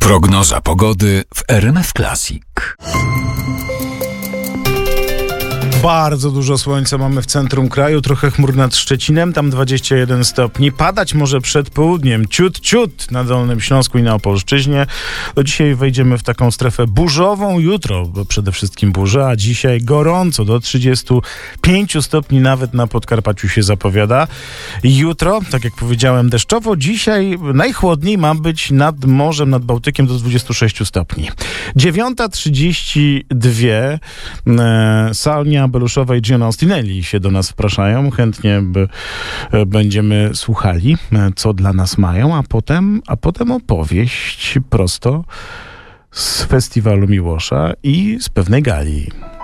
Prognoza pogody w RMF Classic. Bardzo dużo słońca mamy w centrum kraju, trochę chmur nad Szczecinem, tam 21 stopni. Padać może przed południem, ciut na Dolnym Śląsku i na Opolszczyźnie. Do dzisiaj wejdziemy w taką strefę burzową, jutro bo przede wszystkim burza, a dzisiaj gorąco, do 35 stopni nawet na Podkarpaciu się zapowiada. Jutro, tak jak powiedziałem, deszczowo, dzisiaj najchłodniej ma być nad morzem, nad Bałtykiem do 26 stopni. 9:32, Salmia Beluszowa i Gian Austinelli się do nas wpraszają. Chętnie będziemy słuchali, co dla nas mają, a potem opowieść prosto z festiwalu Miłosza i z pewnej gali.